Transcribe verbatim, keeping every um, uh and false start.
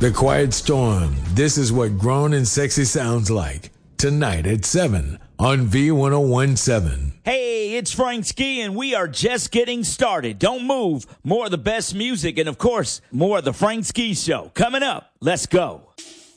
The Quiet Storm. This is what grown and sexy sounds like. Tonight at seven on V ten seventeen. Hey, it's Frank Ski, and we are just getting started. Don't move. More of the best music and, of course, more of the Frank Ski Show. Coming up. Let's go.